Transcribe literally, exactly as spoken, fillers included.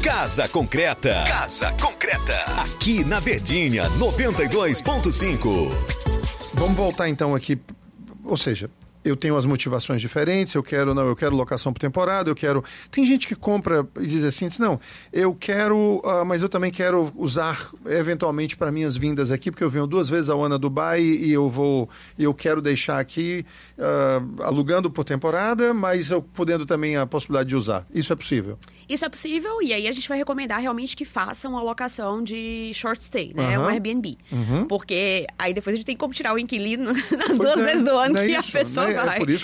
Casa Concreta. Casa Concreta. Aqui na Verdinha, noventa e dois ponto cinco. Vamos voltar então aqui, ou seja, eu tenho as motivações diferentes, eu quero, não, eu quero locação por temporada, eu quero... Tem gente que compra e diz assim, diz, não, eu quero, uh, mas eu também quero usar eventualmente para minhas vindas aqui, porque eu venho duas vezes ao ano a Dubai e eu vou, eu quero deixar aqui uh, alugando por temporada, mas eu podendo também a possibilidade de usar. Isso é possível? Isso é possível, e aí a gente vai recomendar realmente que façam a locação de short stay, né? Uhum. Um Airbnb. Uhum. Porque aí depois a gente tem como tirar o inquilino nas Pois duas é, vezes do ano é que isso, a pessoa né? vai. É por isso